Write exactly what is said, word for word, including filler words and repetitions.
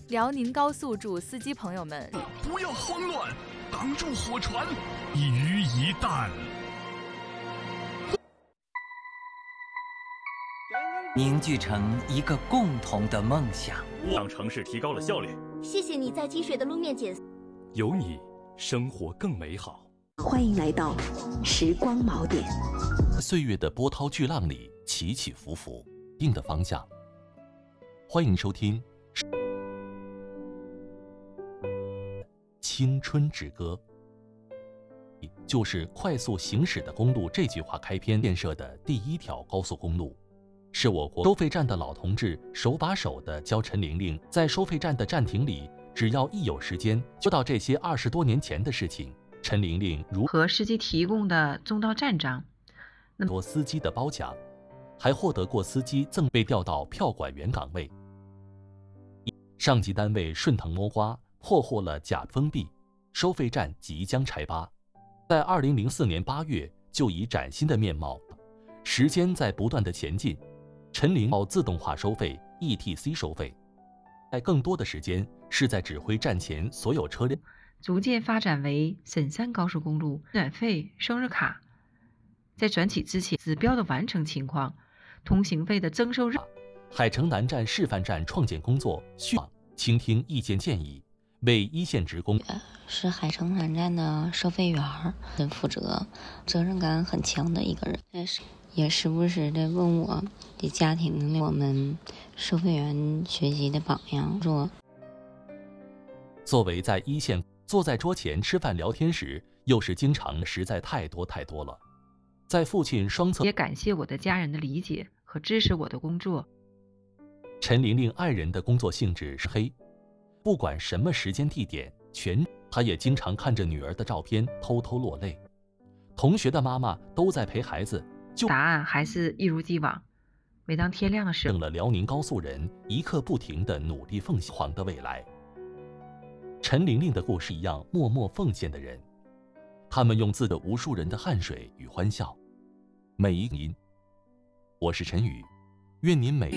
辽宁高速祝司机朋友们不要慌乱，挡住火船，一鱼一蛋。 凝聚成一个共同的梦想， 让城市提高了效率。 谢谢你在积水的路面减。 有你，生活更美好。 欢迎来到时光锚点。 岁月的波涛巨浪里起起伏伏，定的方向。欢迎收听青春之歌，就是快速行驶的公路这句话开篇建设的第一条高速公路，是我国收费站的老同志手把手地教陈玲玲在收费站的站亭里，只要一有时间就到这些二十多年前的事情。陈玲玲如和司机提供的中道站章， 多司机的褒奖，还获得过司机赠被调到票管员岗位。上级单位顺藤摸瓜，破获了假封闭收费站即将拆扒，在二零零四年八月就以崭新的面貌。时间在不断的前进，陈玲到自动化收费 E T C 收费，在更多的时间是在指挥站前所有车辆， 逐渐发展为沈山高速公路转费生日卡，在转起之前指标的完成情况、通行费的征收日。 海城南站示范站创建工作续航，倾听意见建议，为一线职工。 是海城南站的收费员，很负责、责任感很强的一个人，也是也时不时的问我的家庭，我们收费员学习的榜样。说， 作为在一线坐在桌前吃饭聊天时，又是经常实在太多太多了。在父亲双侧， 也感谢我的家人的理解和支持我的工作。 陈玲玲爱人的工作性质是黑，不管什么时间地点，全她也经常看着女儿的照片偷偷落泪。同学的妈妈都在陪孩子，就答案还是一如既往。每当天亮的时候， 挣了辽宁高速人一刻不停的努力奉献的未来。陈玲玲的故事一样，默默奉献的人，他们用自的无数人的汗水与欢笑，每一个音。我是陈宇，愿您每